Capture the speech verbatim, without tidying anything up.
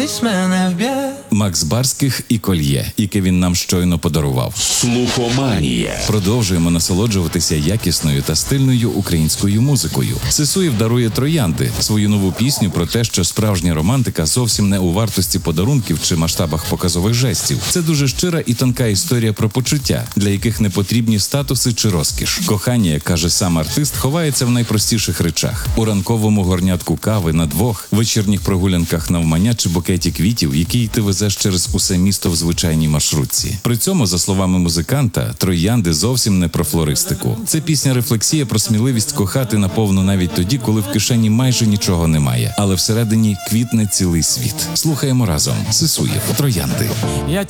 мене вб'є. Макс Барських і «Кольє», яке він нам щойно подарував. Слухоманія. Продовжуємо насолоджуватися якісною та стильною українською музикою. Сисуєв дарує «Троянди» – свою нову пісню про те, що справжня романтика зовсім не у вартості подарунків чи масштабах показових жестів. Це дуже щира і тонка історія про почуття, для яких не потрібні статуси чи розкіш. Кохання, як каже сам артист, ховається в найпростіших речах. У ранковому горнятку кави на двох, вечірніх прогулянках навмання чи букеті квітів, який ти везеш через усе місто в звичайній маршрутці. При цьому, за словами музиканта, «Троянди» зовсім не про флористику. Це пісня-рефлексія про сміливість кохати наповну навіть тоді, коли в кишені майже нічого немає, але всередині квітне цілий світ. Слухаємо разом. Сисуєв «Троянди». Я